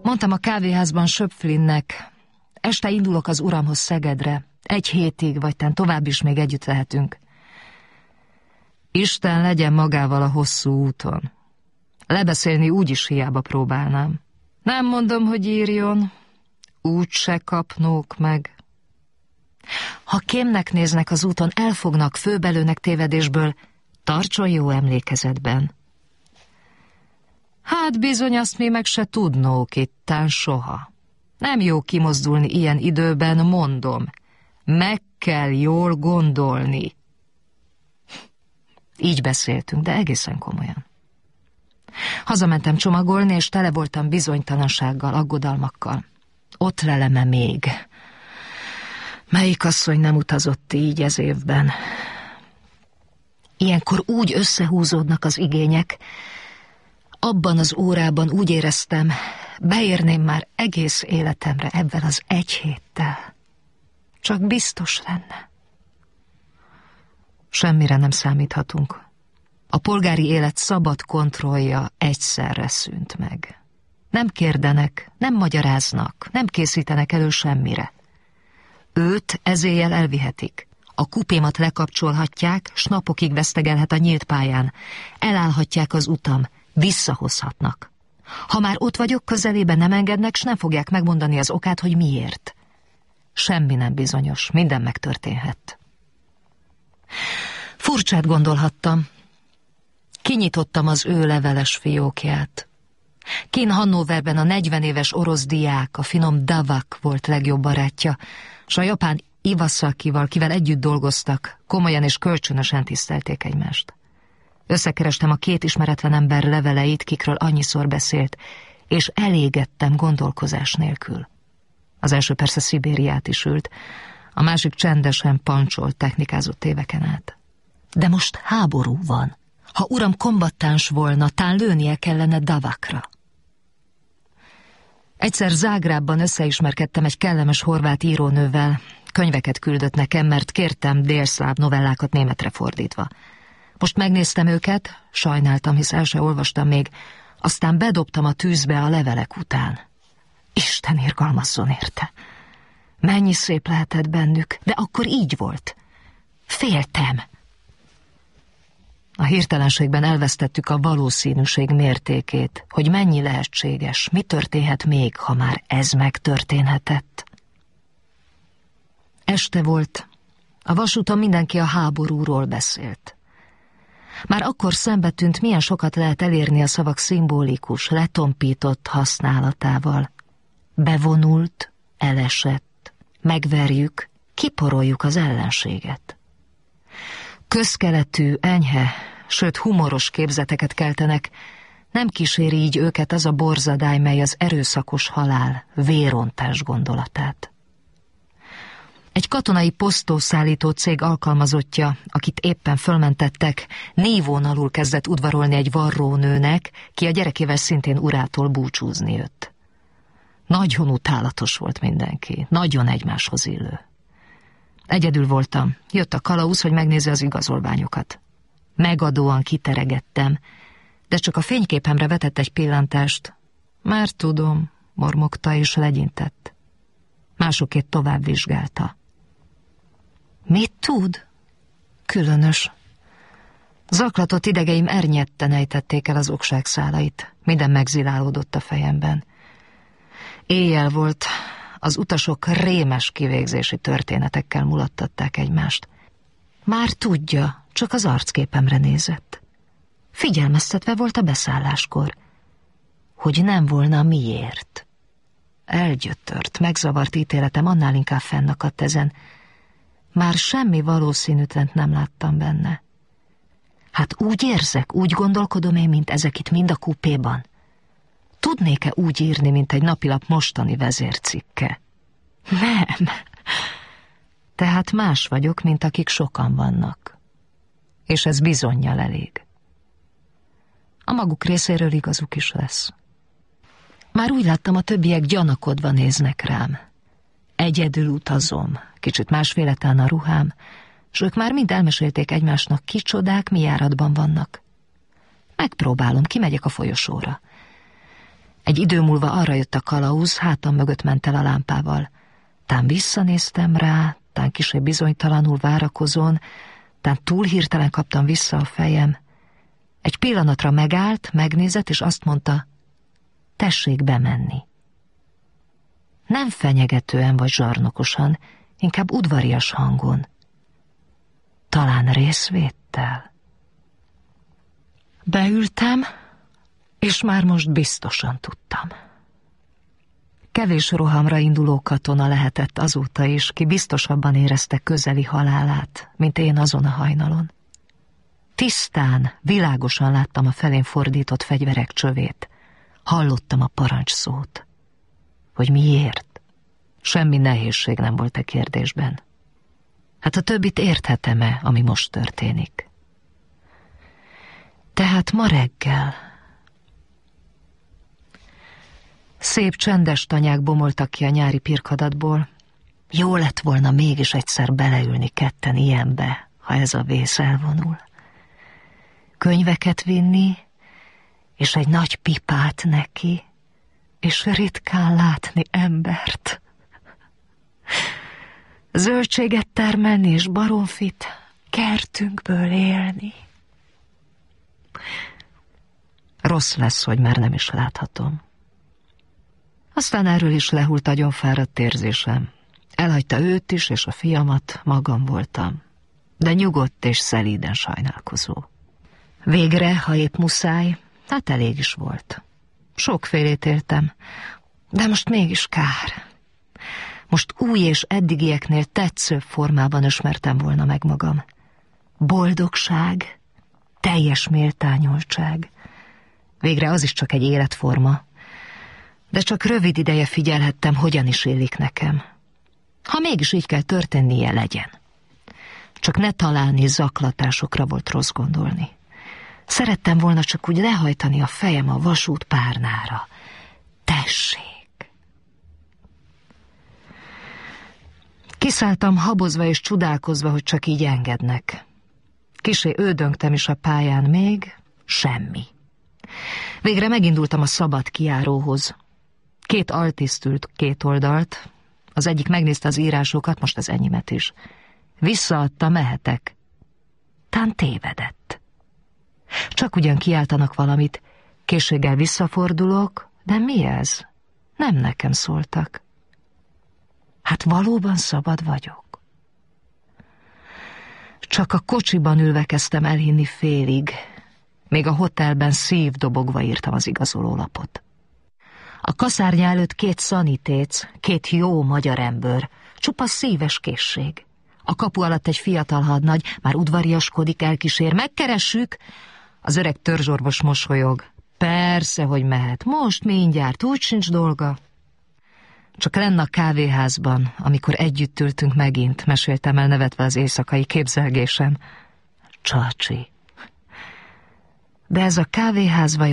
Mondtam a kávéházban Schöpflinnek, este indulok az uramhoz Szegedre, 1 hétig, vagy tán tovább is még együtt lehetünk. Isten legyen magával a hosszú úton. Lebeszélni úgyis hiába próbálnám. Nem mondom, hogy írjon, úgy se kapnók meg. Ha kémnek néznek az úton, elfognak, főbelőnek tévedésből, tartson jó emlékezetben. Hát bizony, azt mi meg se tudnók ittán soha. Nem jó kimozdulni ilyen időben, mondom. Meg kell jól gondolni. Így beszéltünk, de egészen komolyan. Hazamentem csomagolni, és tele voltam bizonytalansággal, aggodalmakkal. Ott leleme még. Melyik asszony nem utazott így ez évben? Ilyenkor úgy összehúzódnak az igények. Abban az órában úgy éreztem, beérném már egész életemre ebben az 1 héttel. Csak biztos lenne. Semmire nem számíthatunk. A polgári élet szabad kontrollja egyszerre szűnt meg. Nem kérdenek, nem magyaráznak, nem készítenek elő semmire. Őt ezéjjel elvihetik. A kupémat lekapcsolhatják, s napokig vesztegelhet a nyílt pályán. Elállhatják az utam, visszahozhatnak. Ha már ott vagyok, közelében nem engednek, s nem fogják megmondani az okát, hogy miért. Semmi nem bizonyos, minden megtörténhet. Furcsát gondolhattam. Kinyitottam az ő leveles fiókját. Kinn Hannoverben a 40 éves orosz diák, a finom Davak volt legjobb barátja, s a japán Iwasakival, kivel együtt dolgoztak, komolyan és kölcsönösen tisztelték egymást. Összekerestem a 2 ismeretlen ember leveleit, kikről annyiszor beszélt, és elégettem gondolkozás nélkül. Az első persze Szibériát is ült, a másik csendesen pancsolt, technikázott éveken át. De most háború van. Ha uram kombattáns volna, tán lőnie kellene Davakra. Egyszer Zágrábban összeismerkedtem egy kellemes horvát írónővel, könyveket küldött nekem, mert kértem délszláv novellákat németre fordítva. Most megnéztem őket, sajnáltam, hisz el se olvastam még, aztán bedobtam a tűzbe a levelek után. Isten irgalmazzon érte! Mennyi szép lehetett bennük, de akkor így volt. Féltem. A hirtelenségben elvesztettük a valószínűség mértékét, hogy mennyi lehetséges, mi történhet még, ha már ez megtörténhetett. Este volt, a vasúton mindenki a háborúról beszélt. Már akkor szembe tűnt, milyen sokat lehet elérni a szavak szimbolikus, letompított használatával. Bevonult, elesett, megverjük, kiporoljuk az ellenséget. Közkeletű, enyhe, sőt humoros képzeteket keltenek, nem kíséri így őket az a borzadály, mely az erőszakos halál, vérontás gondolatát. Egy katonai posztószállító cég alkalmazottja, akit éppen fölmentettek, nívón alul kezdett udvarolni egy varrónőnek, ki a gyerekével szintén urától búcsúzni jött. Nagyon utálatos volt mindenki, nagyon egymáshoz illő. Egyedül voltam, jött a kalauz, hogy megnézze az igazolványokat. Megadóan kiteregettem, de csak a fényképemre vetett egy pillantást. Már tudom, mormogta és legyintett. Másokét tovább vizsgálta. Mit tud? Különös. Zaklatott idegeim ernyetten ejtették el az okság szálait. Minden megzilálódott a fejemben. Éjjel volt, az utasok rémes kivégzési történetekkel mulattatták egymást. Már tudja, csak az arcképemre nézett. Figyelmeztetve volt a beszálláskor, hogy nem volna miért. Elgyötört, megzavart ítéletem annál inkább fennakadt ezen. Már semmi valószínűtlent nem láttam benne. Hát úgy érzek, úgy gondolkodom én, mint ezek itt mind a kupéban. Tudnék-e úgy írni, mint egy napilap mostani vezércikke? Nem. Tehát más vagyok, mint akik sokan vannak. És ez bizonnyal elég. A maguk részéről igazuk is lesz. Már úgy láttam, a többiek gyanakodva néznek rám. Egyedül utazom, kicsit másféle tán a ruhám, s ők már mind elmesélték egymásnak, kicsodák, mi járatban vannak. Megpróbálom, kimegyek a folyosóra. Egy idő múlva arra jött a kalauz, hátam mögött ment el a lámpával. Tán visszanéztem rá, tán kissé bizonytalanul várakozón, tán túl hirtelen kaptam vissza a fejem. Egy pillanatra megállt, megnézett, és azt mondta, tessék bemenni. Nem fenyegetően vagy zsarnokosan, inkább udvarias hangon. Talán részvéttel. Beültem, és már most biztosan tudtam. Kevés rohamra induló katona lehetett azóta is, ki biztosabban érezte közeli halálát, mint én azon a hajnalon. Tisztán, világosan láttam a felén fordított fegyverek csövét. Hallottam a parancsszót. Hogy miért? Semmi nehézség nem volt a kérdésben. Hát a többit érthetem-e, ami most történik? Tehát ma reggel... Szép csendes tanyák bomoltak ki a nyári pirkadatból. Jó lett volna mégis egyszer beleülni ketten ilyenbe, ha ez a vész elvonul. Könyveket vinni, és egy nagy pipát neki, és ritkán látni embert. Zöldséget termelni és baromfit, kertünkből élni. Rossz lesz, hogy már nem is láthatom. Aztán erről is lehult agyonfáradt érzésem. Elhagyta őt is, és a fiamat, magam voltam. De nyugodt és szelíden sajnálkozó. Végre, ha épp muszáj, hát elég is volt. Sokfélét éltem, de most mégis kár. Most új és eddigieknél tetszőbb formában ismertem volna meg magam. Boldogság, teljes méltányoltság. Végre az is csak egy életforma. De csak rövid ideje figyelhettem, hogyan is élik nekem. Ha mégis így kell történnie, legyen. Csak ne találni zaklatásokra volt rossz gondolni. Szerettem volna csak úgy lehajtani a fejem a vasút párnára. Tessék! Kiszálltam habozva és csodálkozva, hogy csak így engednek. Kissé ődöngtem is a pályán még, semmi. Végre megindultam a szabad kijáróhoz. 2 altiszt ült 2 oldalt, az egyik megnézte az írásokat, most az enyémet is. Visszaadta, mehetek. Tán tévedett. Csak ugyan kiáltanak valamit, készséggel visszafordulok, de mi ez? Nem nekem szóltak. Hát valóban szabad vagyok. Csak a kocsiban ülve kezdtem elhinni félig, még a hotelben szívdobogva írtam az igazolólapot. A kaszárnya előtt 2 szanitéc, 2 jó magyar ember, csupa szíves készség. A kapu alatt egy fiatal hadnagy, már udvariaskodik, elkísér, megkeressük. Az öreg törzsorvos mosolyog. Persze, hogy mehet, most mindjárt, úgy sincs dolga. Csak lenn a kávéházban, amikor együtt ültünk megint, meséltem el nevetve az éjszakai képzelgésem. Csacsi. De ez a kávéház vajon